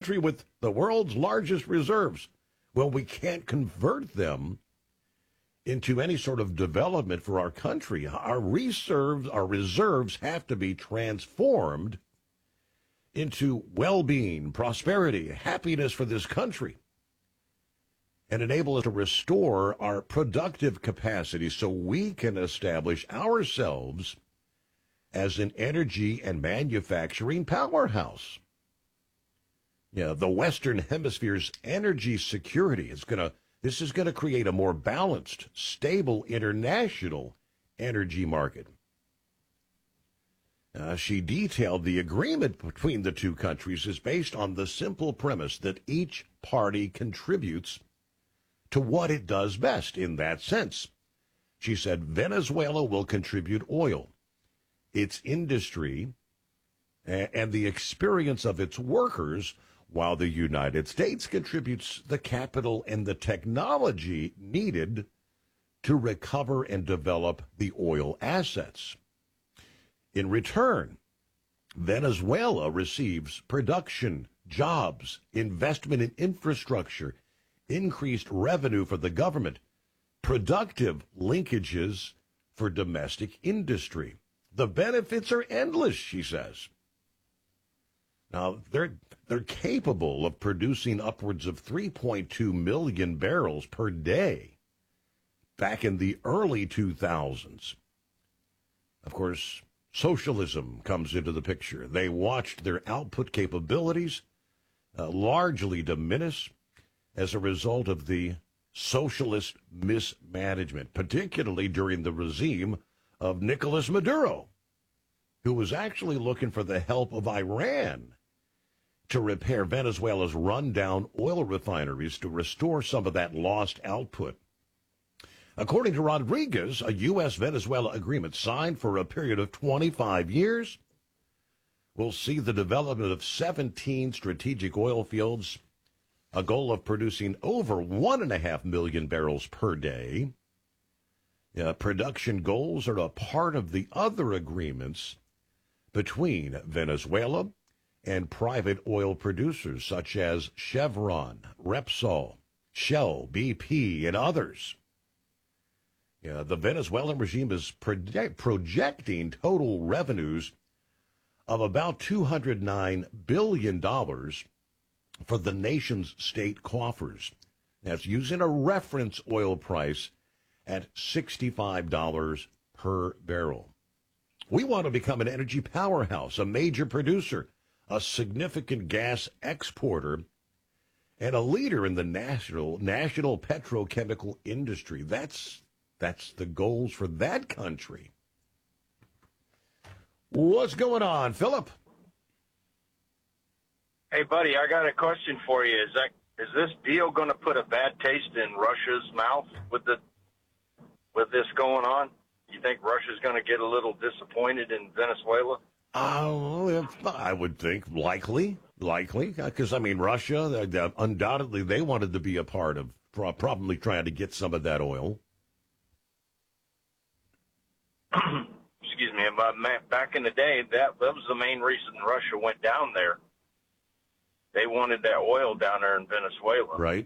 country with the world's largest reserves. Well, we can't convert them into any sort of development for our country. Our reserves have to be transformed into well-being, prosperity, happiness for this country, and enable us to restore our productive capacity so we can establish ourselves as an energy and manufacturing powerhouse. Yeah, the Western Hemisphere's energy security is this is going to create a more balanced, stable international energy market. She detailed the agreement between the two countries is based on the simple premise that each party contributes to what it does best in that sense. She said Venezuela will contribute oil, its industry, and the experience of its workers, while the United States contributes the capital and the technology needed to recover and develop the oil assets. In return, Venezuela receives production, jobs, investment in infrastructure, increased revenue for the government, productive linkages for domestic industry. The benefits are endless, she says. Now, they're capable of producing upwards of 3.2 million barrels per day back in the early 2000s. Of course, socialism comes into the picture. They watched their output capabilities largely diminish as a result of the socialist mismanagement, particularly during the regime of Nicolas Maduro, who was actually looking for the help of Iran to repair Venezuela's rundown oil refineries to restore some of that lost output. According to Rodriguez, a U.S.-Venezuela agreement signed for a period of 25 years will see the development of 17 strategic oil fields, a goal of producing over 1.5 million barrels per day. Production goals are a part of the other agreements between Venezuela and private oil producers such as Chevron, Repsol, Shell, BP, and others. The Venezuelan regime is projecting total revenues of about $209 billion for the nation's state coffers. That's using a reference oil price at $65 per barrel. We want to become an energy powerhouse, a major producer, a significant gas exporter, and a leader in the national petrochemical industry. That's the goals for that country. What's going on, Philip? Hey, buddy, I got a question for you. Is this deal going to put a bad taste in Russia's mouth with this going on? You think Russia's going to get a little disappointed in Venezuela? I would think likely, because Russia, undoubtedly, they wanted to be a part of probably trying to get some of that oil. Excuse me, but back in the day, that was the main reason Russia went down there. They wanted that oil down there in Venezuela. Right.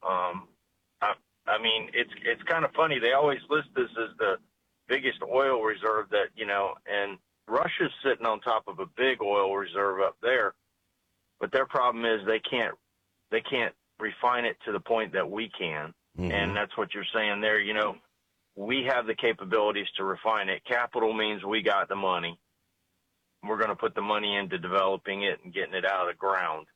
It's kind of funny. They always list this as the biggest oil reserve and Russia's sitting on top of a big oil reserve up there. But their problem is they can't refine it to the point that we can. Mm-hmm. And that's what you're saying there. We have the capabilities to refine it. Capital means we got the money. We're going to put the money into developing it and getting it out of the ground.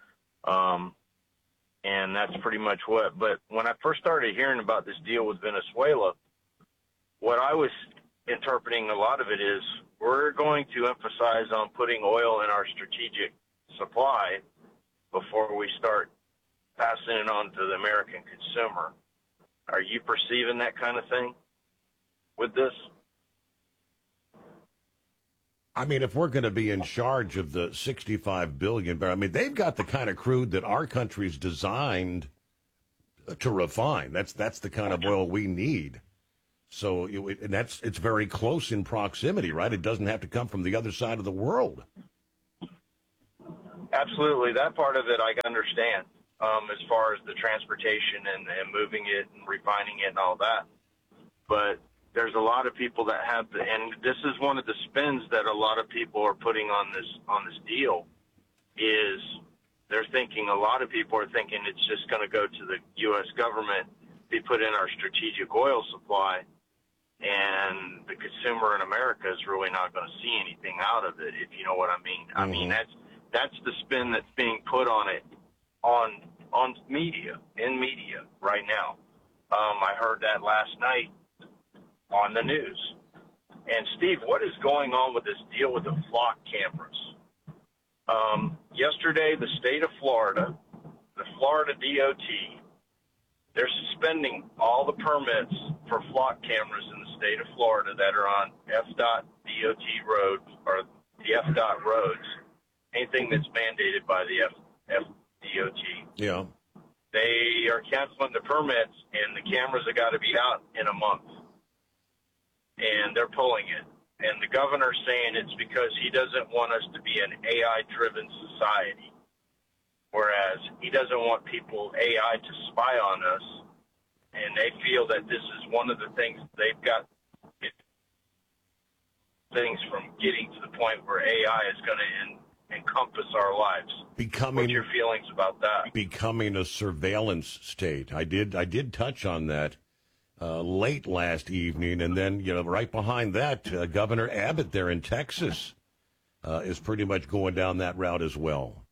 And that's pretty much what. But when I first started hearing about this deal with Venezuela, what I was interpreting a lot of it is we're going to emphasize on putting oil in our strategic supply before we start passing it on to the American consumer. Are you perceiving that kind of thing with this? If we're going to be in charge of the 65 billion barrel, they've got the kind of crude that our country's designed to refine. That's the kind of oil we need. So it's very close in proximity, right? It doesn't have to come from the other side of the world. Absolutely. That part of it I understand, as far as the transportation and moving it and refining it and all that. But there's a lot of people that have and this is one of the spins that a lot of people are putting on this deal is a lot of people are thinking it's just going to go to the U.S. government, be put in our strategic oil supply, and the consumer in America is really not going to see anything out of it, if you know what I mean. I mean, that's the spin that's being put on it on media, in media right now. I heard that last night on the news. And Steve, what is going on with this deal with the flock cameras? Yesterday, the state of Florida, the Florida DOT, they're suspending all the permits for flock cameras in the state of Florida that are on FDOT DOT roads or the FDOT roads, anything that's mandated by the FDOT. Yeah. They are canceling the permits, and the cameras have got to be out in a month. And they're pulling it. And the governor's saying it's because he doesn't want us to be an AI-driven society, whereas he doesn't want AI to spy on us. And they feel that this is one of the things they've got things from getting to the point where AI is going to encompass our lives. What's your feelings about that? Becoming a surveillance state. I did touch on that late last evening, and then right behind that, Governor Abbott there in Texas is pretty much going down that route as well.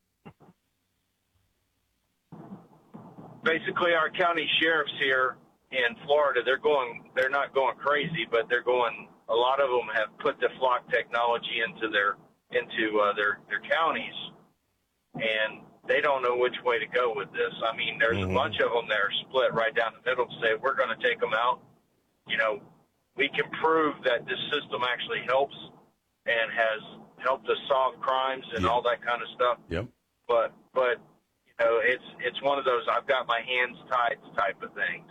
Basically, our county sheriffs here in Florida, they're not going crazy, but a lot of them have put the flock technology into their counties, and they don't know which way to go with this. I mean, there's a bunch of them that are split right down the middle to say, we're going to take them out. We can prove that this system actually helps and has helped us solve crimes and all that kind of stuff. Yep. But it's one of those I've got my hands tied type of things,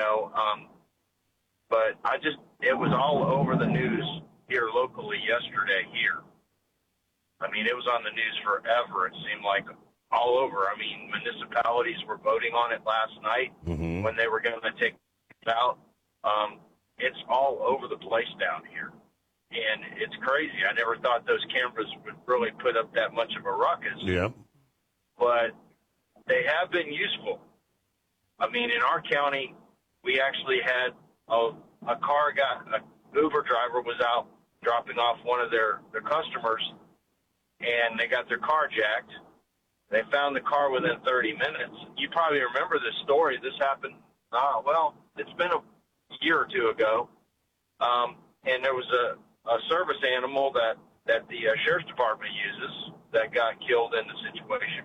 But it was all over the news here locally yesterday here. I mean, it was on the news forever. It seemed like all over. I mean, municipalities were voting on it last night when they were going to take it out. It's all over the place down here. And it's crazy. I never thought those cameras would really put up that much of a ruckus. Yeah. But they have been useful. I mean, in our county, we actually had an Uber driver was out dropping off one of their customers, and they got their car jacked. They found the car within 30 minutes. You probably remember this story. This happened, it's been a year or two ago. And there was a service animal that the sheriff's department uses that got killed in the situation.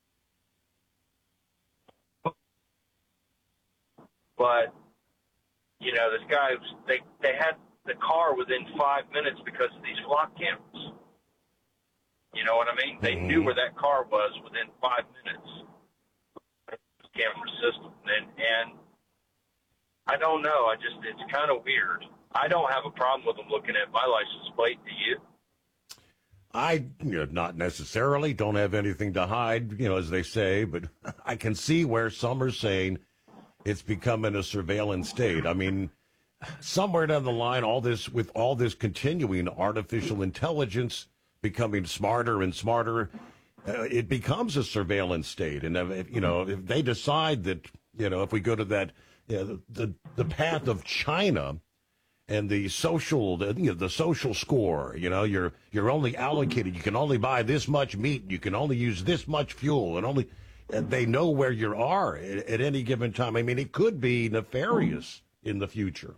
But, this guy, they had the car within 5 minutes because of these flock cameras. You know what I mean? They knew where that car was within 5 minutes. Camera system. And I don't know. It's kind of weird. I don't have a problem with them looking at my license plate. Do you? I not necessarily don't have anything to hide, as they say, but I can see where some are saying it's becoming a surveillance state. I mean, somewhere down the line, all this continuing artificial intelligence becoming smarter and smarter, it becomes a surveillance state. And if they decide that, if we go to that, the path of China and the social score, you're only allocated, you can only buy this much meat, you can only use this much fuel, and they know where you are at any given time. I mean, it could be nefarious in the future.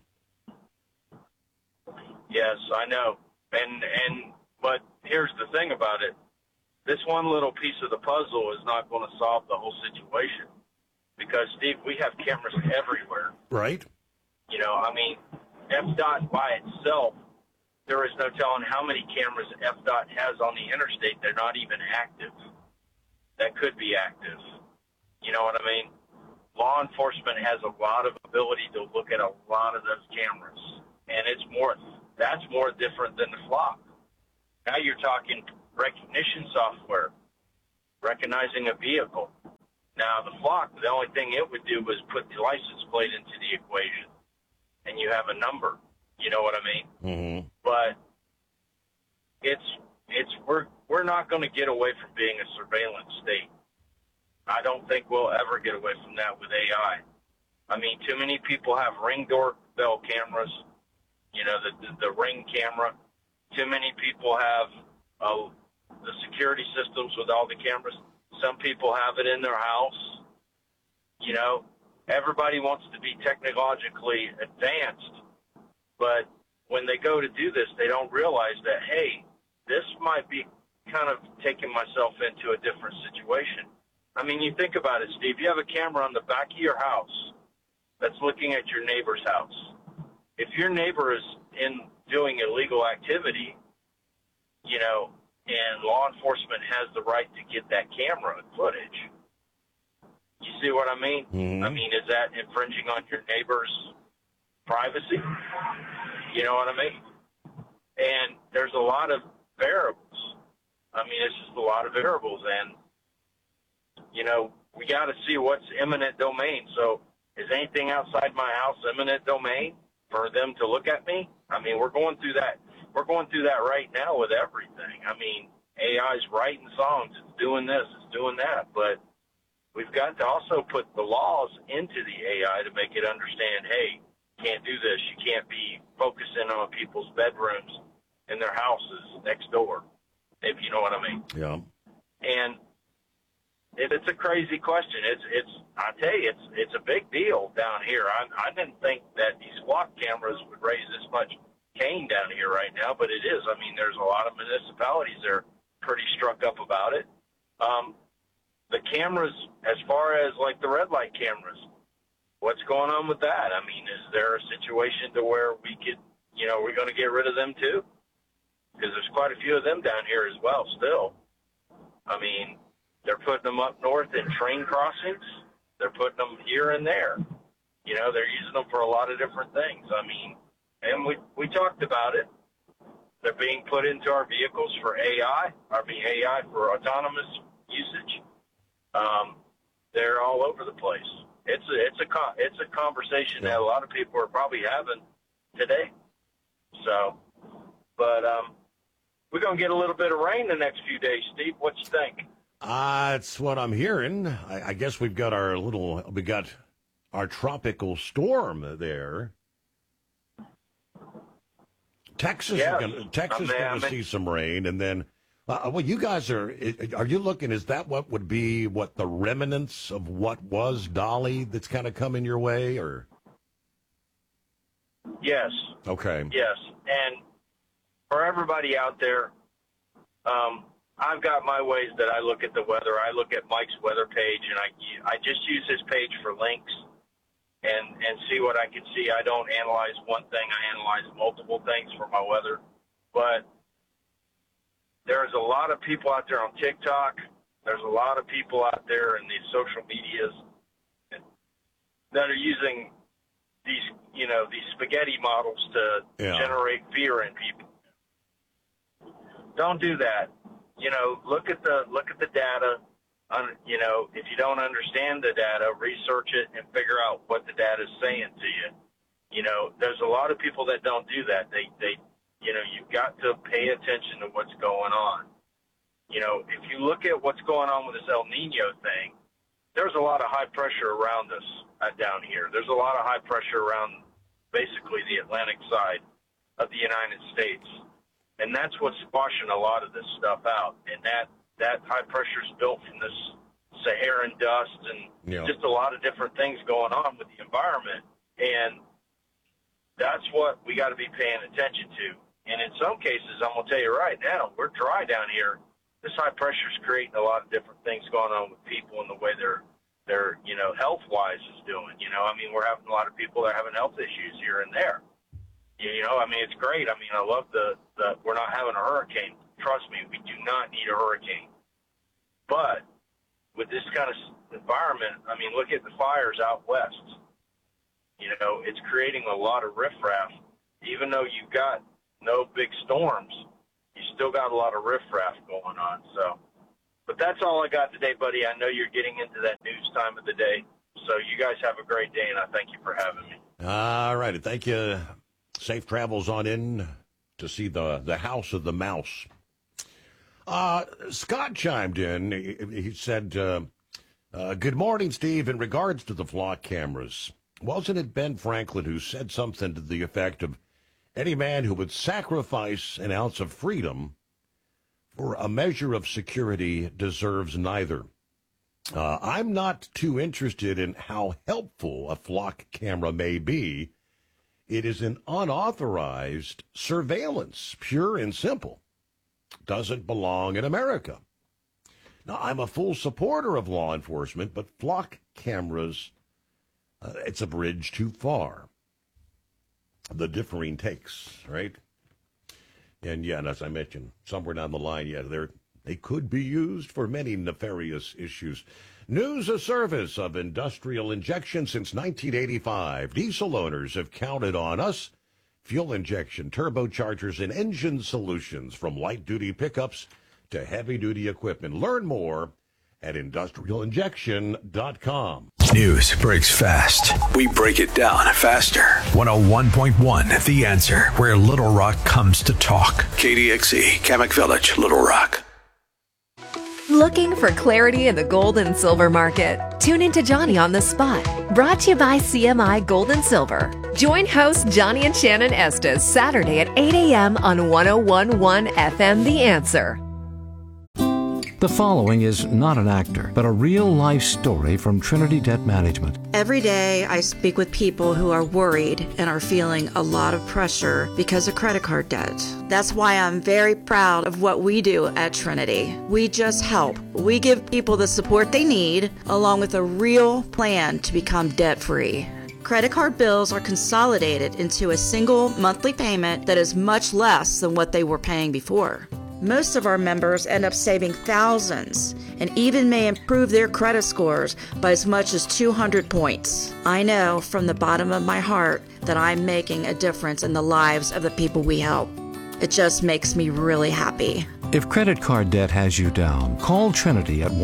Yes, I know. But here's the thing about it. This one little piece of the puzzle is not going to solve the whole situation. Because, Steve, we have cameras everywhere. Right. FDOT by itself, there is no telling how many cameras FDOT has on the interstate. They're not even active. That could be active. You know what I mean? Law enforcement has a lot of ability to look at a lot of those cameras. And that's more different than the flock. Now you're talking recognition software. recognizing a vehicle. Now, the flock, the only thing it would do was put the license plate into the equation, and you have a number. You know what I mean? Mm-hmm. But we're not going to get away from being a surveillance state. I don't think we'll ever get away from that with AI. I mean, too many people have Ring doorbell cameras, you know, the Ring camera. Too many people have the security systems with all the cameras. Some people have it in their house. You know, everybody wants to be technologically advanced, but when they go to do this, they don't realize that, hey, this might be kind of taking myself into a different situation. I mean, you think about it, Steve. You have a camera on the back of your house that's looking at your neighbor's house. If your neighbor is doing illegal activity, you know, and law enforcement has the right to get that camera footage, you see what I mean? Mm-hmm. I mean, is that infringing on your neighbor's privacy? You know what I mean? And there's a lot of variables. I mean, it's just a lot of variables, and you know, we got to see what's eminent domain. So is anything outside my house eminent domain for them to look at me? I mean, we're going through that. We're going through that right now with everything. I mean, AI's writing songs. It's doing this. It's doing that. But we've got to also put the laws into the AI to make it understand, hey, you can't do this. You can't be focusing on people's bedrooms in their houses next door, if you know what I mean. Yeah. And it's a crazy question. I tell you, it's a big deal down here. I didn't think that these flock cameras would raise this much cane down here right now, but it is. I mean, there's a lot of municipalities that are pretty struck up about it. The cameras, as far as like the red light cameras, what's going on with that? I mean, is there a situation to where we could, you know, we're going to get rid of them too? Because there's quite a few of them down here as well still. I mean, they're putting them up north in train crossings. They're putting them here and there. You know, they're using them for a lot of different things. I mean, and we talked about it. They're being put into our vehicles for AI, AI for autonomous usage. They're all over the place. It's a conversation that a lot of people are probably having today. So, but we're going to get a little bit of rain the next few days, Steve. What you think? It's what I'm hearing. I guess we got our tropical storm there. Texas Yes. is going to see some rain, and then, well, you guys are you looking? Is that what would be the remnants of what was Dolly that's kind of coming your way, or? Yes. Okay. Yes, and for everybody out there, I've got my ways that I look at the weather. I look at Mike's weather page, and I just use his page for links and see what I can see. I don't analyze one thing. I analyze multiple things for my weather. But there's a lot of people out there on TikTok. There's a lot of people out there in these social medias that are using these spaghetti models to generate fear in people. Don't do that. You know, look at the data. You know, if you don't understand the data, research it and figure out what the data is saying to you. You know, there's a lot of people that don't do that. They you know, you've got to pay attention to what's going on. You know, if you look at what's going on with this El Nino thing, there's a lot of high pressure around us down here. There's a lot of high pressure around basically the Atlantic side of the United States. And that's what's squashing a lot of this stuff out. And that high pressure is built from this Saharan dust and just a lot of different things going on with the environment. And that's what we got to be paying attention to. And in some cases, I'm going to tell you right now, we're dry down here. This high pressure is creating a lot of different things going on with people and the way they're you know, health-wise is doing. You know, I mean, we're having a lot of people that are having health issues here and there. You know, I mean, it's great. I mean, I love the we're not having a hurricane. Trust me, we do not need a hurricane. But with this kind of environment, I mean, look at the fires out west. You know, it's creating a lot of riffraff. Even though you've got no big storms, you still got a lot of riffraff going on. So But that's all I got today, buddy. I know you're getting into that news time of the day. So you guys have a great day, and I thank you for having me. All right. Thank you. Safe travels on in to see the House of the Mouse. Scott chimed in. He said, good morning, Steve. In regards to the flock cameras, wasn't it Ben Franklin who said something to the effect of any man who would sacrifice an ounce of freedom for a measure of security deserves neither? I'm not too interested in how helpful a flock camera may be. It is an unauthorized surveillance, pure and simple. Doesn't belong in America. Now, I'm a full supporter of law enforcement, but flock cameras, it's a bridge too far. The differing takes, right? And yeah, and as I mentioned, somewhere down the line, they could be used for many nefarious issues. News of service of industrial injection since 1985. Diesel owners have counted on us. Fuel injection, turbochargers, and engine solutions from light-duty pickups to heavy-duty equipment. Learn more at industrialinjection.com. News breaks fast. We break it down faster. 101.1 The Answer, where Little Rock comes to talk. KDXE, Kamak Village, Little Rock. Looking for clarity in the gold and silver market? Tune into Johnny on the Spot, brought to you by CMI Gold and Silver. Join host Johnny and Shannon Estes Saturday at 8 a.m. on 101.1 FM The Answer. The following is not an actor, but a real-life story from Trinity Debt Management. Every day I speak with people who are worried and are feeling a lot of pressure because of credit card debt. That's why I'm very proud of what we do at Trinity. We just help. We give people the support they need, along with a real plan to become debt-free. Credit card bills are consolidated into a single monthly payment that is much less than what they were paying before. Most of our members end up saving thousands and even may improve their credit scores by as much as 200 points. I know from the bottom of my heart that I'm making a difference in the lives of the people we help. It just makes me really happy. If credit card debt has you down, call Trinity at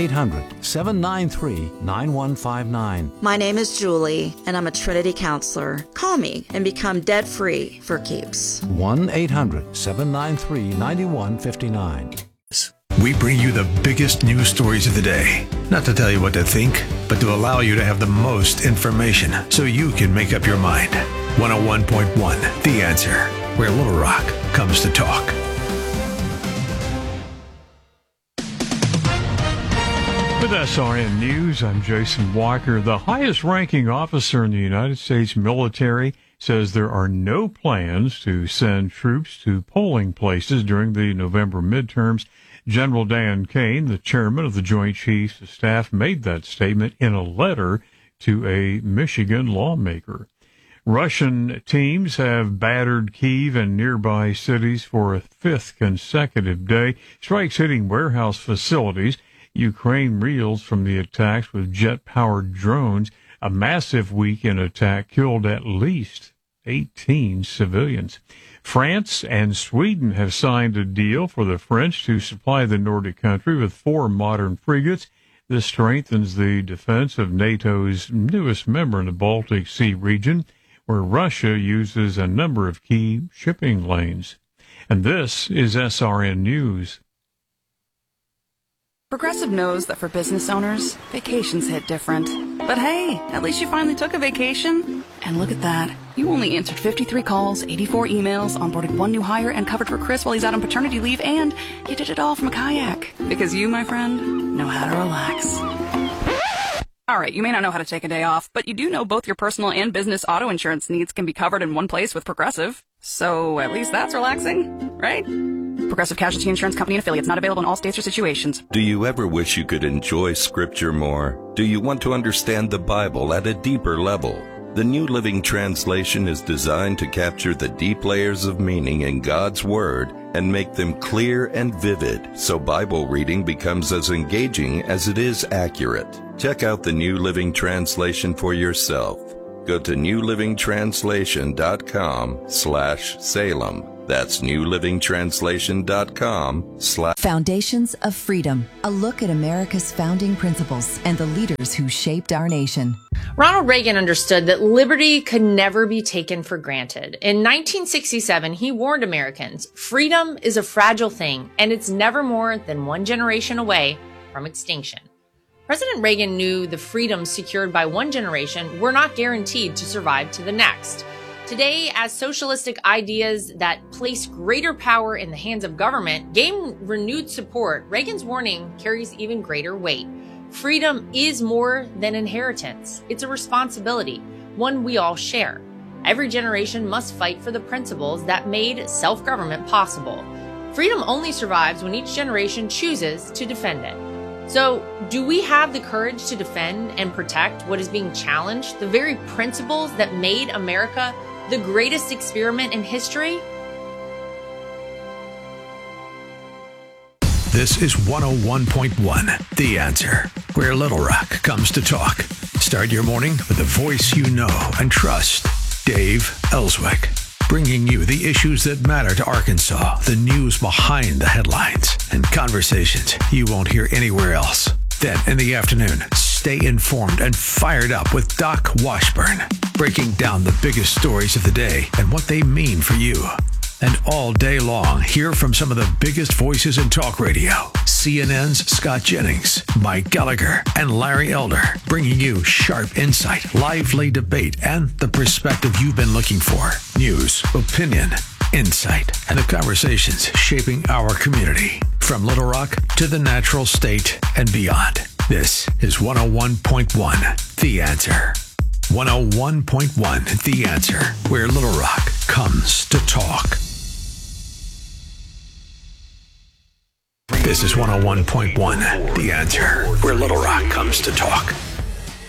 1-800-793-9159. My name is Julie, and I'm a Trinity counselor. Call me and become debt-free for keeps. 1-800-793-9159. We bring you the biggest news stories of the day. Not to tell you what to think, but to allow you to have the most information so you can make up your mind. 101.1 The Answer, where Little Rock comes to talk. With SRN News, I'm Jason Walker. The highest-ranking officer in the United States military says there are no plans to send troops to polling places during the November midterms. General Dan Kane, the chairman of the Joint Chiefs of Staff, made that statement in a letter to a Michigan lawmaker. Russian teams have battered Kyiv and nearby cities for a fifth consecutive day, strikes hitting warehouse facilities. Ukraine reels from the attacks with jet-powered drones. A massive weekend attack killed at least 18 civilians. France and Sweden have signed a deal for the French to supply the Nordic country with 4 modern frigates. This strengthens the defense of NATO's newest member in the Baltic Sea region, where Russia uses a number of key shipping lanes. And this is SRN News. Progressive knows that for business owners, vacations hit different. But hey, at least you finally took a vacation. And look at that. You only answered 53 calls, 84 emails, onboarded 1 new hire, and covered for Chris while he's out on paternity leave, and you did it all from a kayak. Because you, my friend, know how to relax. All right, you may not know how to take a day off, but you do know both your personal and business auto insurance needs can be covered in one place with Progressive. So at least that's relaxing, right? Progressive Casualty Insurance Company and Affiliates, not available in all states or situations. Do you ever wish you could enjoy Scripture more? Do you want to understand the Bible at a deeper level? The New Living Translation is designed to capture the deep layers of meaning in God's Word and make them clear and vivid, so Bible reading becomes as engaging as it is accurate. Check out the New Living Translation for yourself. Go to newlivingtranslation.com/Salem. That's newlivingtranslation.com/ Foundations of Freedom, a look at America's founding principles and the leaders who shaped our nation. Ronald Reagan understood that liberty could never be taken for granted. In 1967, he warned Americans, freedom is a fragile thing, and it's never more than one generation away from extinction. President Reagan knew the freedoms secured by one generation were not guaranteed to survive to the next. Today, as socialistic ideas that place greater power in the hands of government gain renewed support, Reagan's warning carries even greater weight. Freedom is more than inheritance. It's a responsibility, one we all share. Every generation must fight for the principles that made self-government possible. Freedom only survives when each generation chooses to defend it. So, do we have the courage to defend and protect what is being challenged, the very principles that made America the greatest experiment in history? This is 101.1, The Answer, where Little Rock comes to talk. Start your morning with a voice you know and trust. Dave Ellswick, bringing you the issues that matter to Arkansas, the news behind the headlines, and conversations you won't hear anywhere else. Then in the afternoon, stay informed and fired up with Doc Washburn, breaking down the biggest stories of the day and what they mean for you. And all day long, hear from some of the biggest voices in talk radio. CNN's Scott Jennings, Mike Gallagher, and Larry Elder, bringing you sharp insight, lively debate, and the perspective you've been looking for. News, opinion, insight, and the conversations shaping our community. From Little Rock to the Natural State and beyond. This is 101.1, The Answer. 101.1, The Answer, where Little Rock comes to talk. This is 101.1, The Answer, where Little Rock comes to talk.